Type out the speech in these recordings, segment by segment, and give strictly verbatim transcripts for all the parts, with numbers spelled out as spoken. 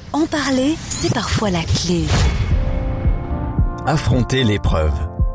En parler, c'est parfois la clé. Affronter l'épreuve.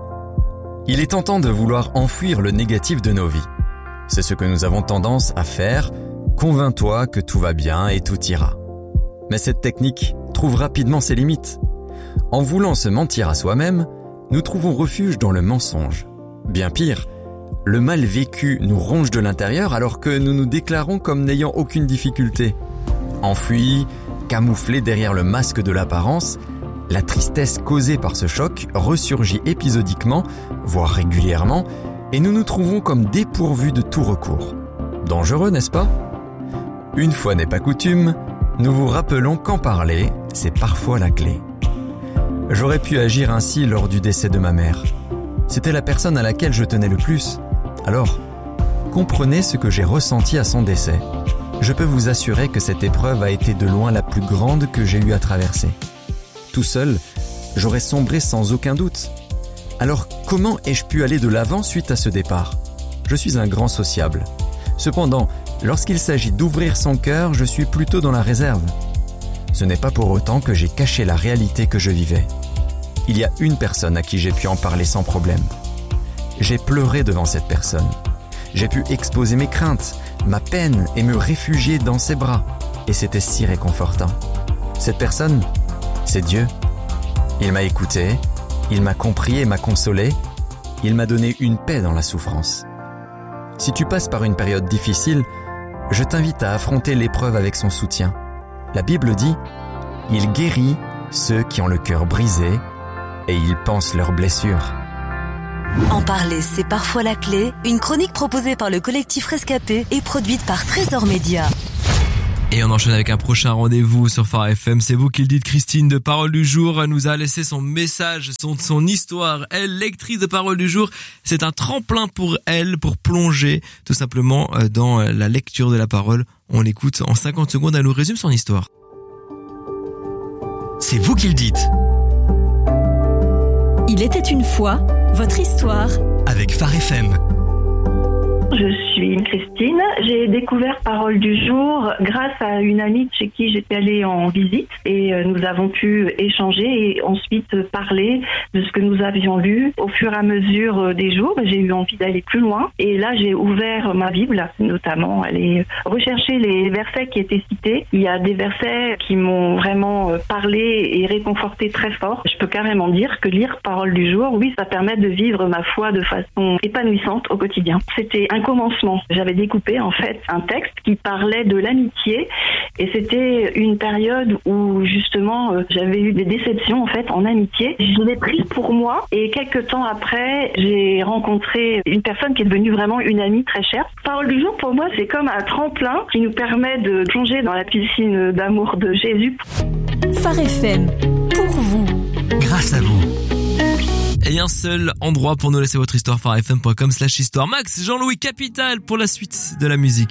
Il est tentant de vouloir enfuir le négatif de nos vies. C'est ce que nous avons tendance à faire. Convainc-toi que tout va bien et tout ira. Mais cette technique trouve rapidement ses limites. En voulant se mentir à soi-même, nous trouvons refuge dans le mensonge. Bien pire, le mal vécu nous ronge de l'intérieur alors que nous nous déclarons comme n'ayant aucune difficulté. Enfui, camouflé derrière le masque de l'apparence, la tristesse causée par ce choc ressurgit épisodiquement, voire régulièrement, et nous nous trouvons comme dépourvus de tout recours. Dangereux, n'est-ce pas ? Une fois n'est pas coutume, nous vous rappelons qu'en parler, c'est parfois la clé. J'aurais pu agir ainsi lors du décès de ma mère. C'était la personne à laquelle je tenais le plus. Alors, comprenez ce que j'ai ressenti à son décès. Je peux vous assurer que cette épreuve a été de loin la plus grande que j'ai eu à traverser. Tout seul, j'aurais sombré sans aucun doute. Alors, comment ai-je pu aller de l'avant suite à ce départ ? Je suis un grand sociable. Cependant, lorsqu'il s'agit d'ouvrir son cœur, je suis plutôt dans la réserve. Ce n'est pas pour autant que j'ai caché la réalité que je vivais. Il y a une personne à qui j'ai pu en parler sans problème. J'ai pleuré devant cette personne. J'ai pu exposer mes craintes, ma peine et me réfugier dans ses bras. Et c'était si réconfortant. Cette personne, c'est Dieu. Il m'a écouté, il m'a compris et m'a consolé. Il m'a donné une paix dans la souffrance. Si tu passes par une période difficile, je t'invite à affronter l'épreuve avec son soutien. La Bible dit « Il guérit ceux qui ont le cœur brisé et il pense leurs blessures. » En parler, c'est parfois la clé. Une chronique proposée par le collectif Rescapé et produite par Trésor Média. Et on enchaîne avec un prochain rendez-vous sur Phare F M. C'est vous qui le dites, Christine de Parole du Jour. Elle nous a laissé son message, son, son histoire. Elle, lectrice de Parole du Jour, c'est un tremplin pour elle, pour plonger tout simplement dans la lecture de la parole. On l'écoute en cinquante secondes, elle nous résume son histoire. C'est vous qui le dites. Il était une fois, votre histoire. Avec Phare F M. Je suis Christine. J'ai découvert Parole du Jour grâce à une amie chez qui j'étais allée en visite et nous avons pu échanger et ensuite parler de ce que nous avions lu. Au fur et à mesure des jours, j'ai eu envie d'aller plus loin et là j'ai ouvert ma Bible, notamment aller rechercher les versets qui étaient cités. Il y a des versets qui m'ont vraiment parlé et réconforté très fort. Je peux carrément dire que lire Parole du Jour, oui, ça permet de vivre ma foi de façon épanouissante au quotidien. C'était un commencement. J'avais découpé en fait un texte qui parlait de l'amitié et c'était une période où justement euh, j'avais eu des déceptions en fait en amitié. Je l'ai prise pour moi et quelques temps après j'ai rencontré une personne qui est devenue vraiment une amie très chère. Parole du Jour pour moi c'est comme un tremplin qui nous permet de plonger dans la piscine d'amour de Jésus. Phare F M, pour vous. Grâce à vous. Et un seul endroit pour nous laisser votre histoire, phare f m point com slash histoire. Max, Jean-Louis Capital pour la suite de la musique.